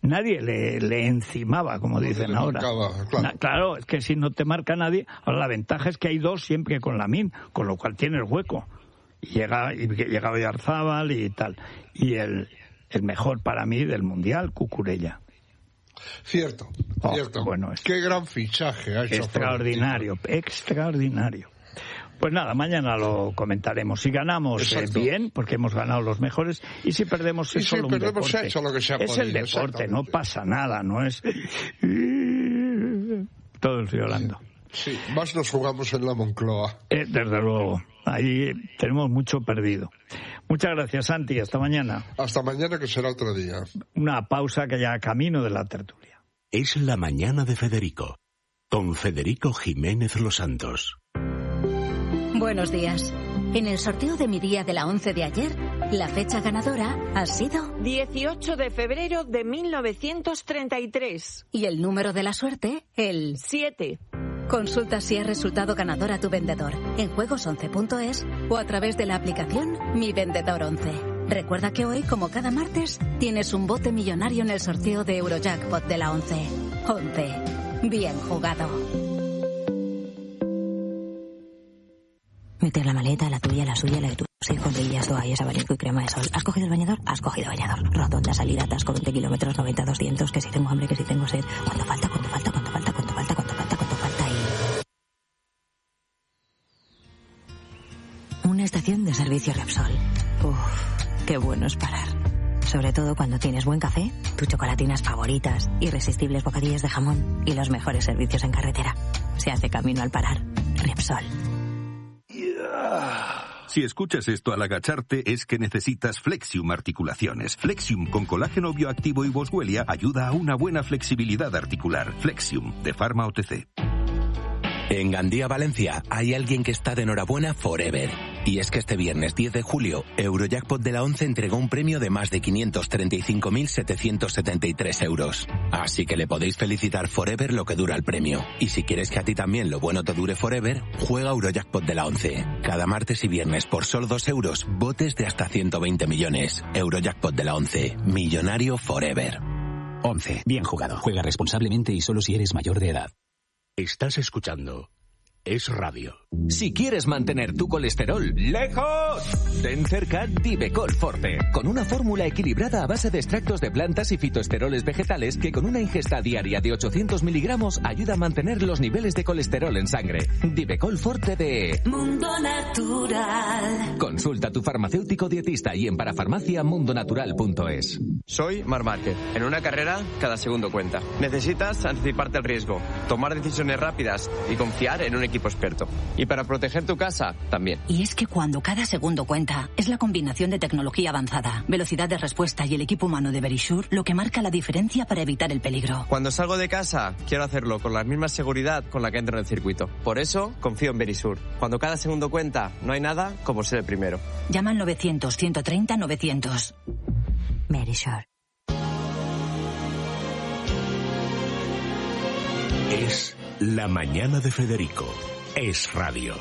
nadie le encimaba, como dicen ahora. Marcaba, claro, es que si no te marca nadie, ahora la ventaja es que hay dos siempre con Lamine, con lo cual tienes hueco. Y llega Oyarzábal y tal. Y el mejor para mí del Mundial, Cucurella. Cierto. Bueno, qué gran fichaje ha hecho. Extraordinario. Pues nada, mañana lo comentaremos. Si ganamos, bien, porque hemos ganado los mejores, y si perdemos, es solo un deporte. Se ha hecho lo que se ha podido, el deporte, no pasa nada, no es todo el friolando. Sí, más nos jugamos en la Moncloa. Desde luego, ahí tenemos mucho perdido. Muchas gracias, Santi, hasta mañana. Hasta mañana, que será otro día. Una pausa que ya camino de la tertulia. Es la mañana de Federico, con Federico Jiménez Los Santos. Buenos días. En el sorteo de mi día de la 11 de ayer, la fecha ganadora ha sido 18 de febrero de 1933. Y el número de la suerte, el 7. Consulta si has resultado ganador a tu vendedor en juegos11.es o a través de la aplicación Mi Vendedor 11. Recuerda que hoy, como cada martes, tienes un bote millonario en el sorteo de Eurojackpot de la 11. 11. Bien jugado. Meter la maleta, la tuya, la suya, la de tus hijos, brillas, toallas, abanico y crema de sol. ¿Has cogido el bañador? Has cogido bañador. Rotonda, salida, atasco, 20 kilómetros, 90, 200, que si tengo hambre, que si tengo sed. ¿Cuánto falta? Una estación de servicio Repsol. Qué bueno es parar. Sobre todo cuando tienes buen café, tus chocolatinas favoritas, irresistibles bocadillos de jamón y los mejores servicios en carretera. Se hace camino al parar. Repsol. Si escuchas esto al agacharte, es que necesitas Flexium Articulaciones. Flexium con colágeno bioactivo y boswellia ayuda a una buena flexibilidad articular. Flexium, de Pharma OTC. En Gandía, Valencia, hay alguien que está de enhorabuena forever. Y es que este viernes 10 de julio, Eurojackpot de la 11 entregó un premio de más de 535.773 euros. Así que le podéis felicitar forever lo que dura el premio. Y si quieres que a ti también lo bueno te dure forever, juega Eurojackpot de la 11. Cada martes y viernes por solo 2 euros, botes de hasta 120 millones. Eurojackpot de la 11. Millonario forever. 11. Bien jugado. Juega responsablemente y solo si eres mayor de edad. Estás escuchando Es Radio. Si quieres mantener tu colesterol lejos, ten cerca Divecol Forte, con una fórmula equilibrada a base de extractos de plantas y fitoesteroles vegetales que con una ingesta diaria de 800 miligramos ayuda a mantener los niveles de colesterol en sangre. Divecol Forte de Mundo Natural. Consulta a tu farmacéutico dietista y en parafarmaciamundonatural.es. Soy Marc Márquez. En una carrera, cada segundo cuenta. Necesitas anticiparte al riesgo, tomar decisiones rápidas y confiar en un equipo experto. Y para proteger tu casa, también. Y es que cuando cada segundo cuenta, es la combinación de tecnología avanzada, velocidad de respuesta y el equipo humano de Verisure lo que marca la diferencia para evitar el peligro. Cuando salgo de casa, quiero hacerlo con la misma seguridad con la que entro en el circuito. Por eso, confío en Verisure. Cuando cada segundo cuenta, no hay nada como ser el primero. Llama al 900-130-900. Verisure. Es la mañana de Federico. Es Radio.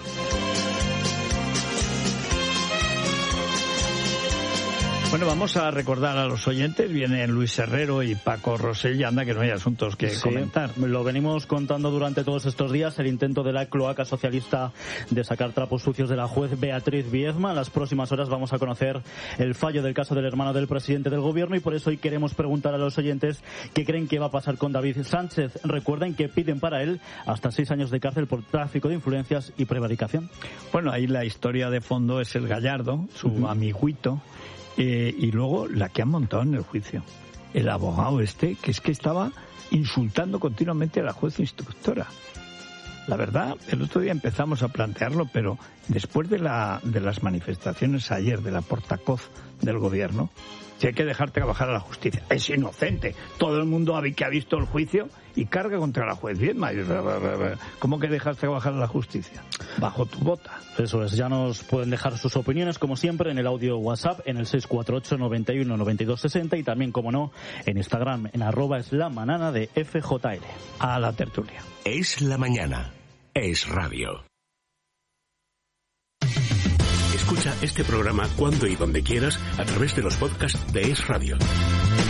Bueno, vamos a recordar a los oyentes. Vienen Luis Herrero y Paco Rosell. Anda que no hay asuntos que comentar. Lo venimos contando durante todos estos días, el intento de la cloaca socialista de sacar trapos sucios de la juez Beatriz Viezma. En las próximas horas vamos a conocer el fallo del caso del hermano del presidente del gobierno y por eso hoy queremos preguntar a los oyentes qué creen que va a pasar con David Sánchez. Recuerden que piden para él hasta 6 años de cárcel por tráfico de influencias y prevaricación. Bueno, ahí la historia de fondo es el Gallardo, su amiguito. Y luego la que han montado en el juicio. El abogado que es que estaba insultando continuamente a la juez instructora. La verdad, el otro día empezamos a plantearlo, pero después de las manifestaciones ayer de la portavoz del gobierno, si hay que dejar trabajar a la justicia. Es inocente. Todo el mundo que ha visto el juicio y carga contra la juez Viezma. ¿Cómo que dejas trabajar a la justicia? Bajo tu bota. Eso es. Ya nos pueden dejar sus opiniones, como siempre, en el audio WhatsApp, en el 648 91 92 60 y también, como no, en Instagram, en @eslamanana de FJL. A la tertulia. Es la mañana. Es Radio. Escucha este programa cuando y donde quieras a través de los podcasts de Es Radio.